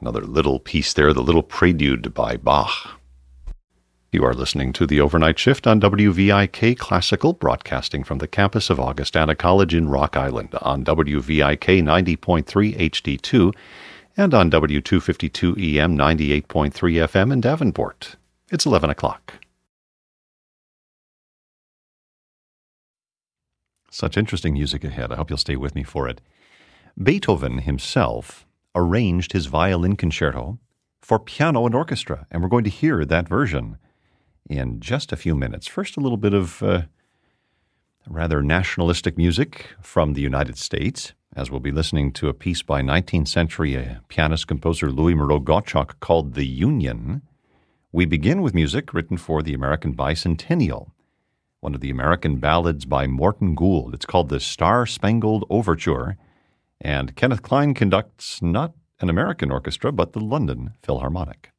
Another little piece there, the Little Prelude by Bach. You are listening to the Overnight Shift on WVIK Classical, broadcasting from the campus of Augustana College in Rock Island on WVIK 90.3 HD2 and on W252 EM 98.3 FM in Davenport. It's 11 o'clock. Such interesting music ahead. I hope you'll stay with me for it. Beethoven himself arranged his violin concerto for piano and orchestra, and we're going to hear that version in just a few minutes. First, a little bit of rather nationalistic music from the United States, as we'll be listening to a piece by 19th century pianist-composer Louis Moreau-Gottschalk called The Union. We begin with music written for the American Bicentennial, one of the American ballads by Morton Gould. It's called the Star-Spangled Overture, and Kenneth Klein conducts not an American orchestra, but the London Philharmonic.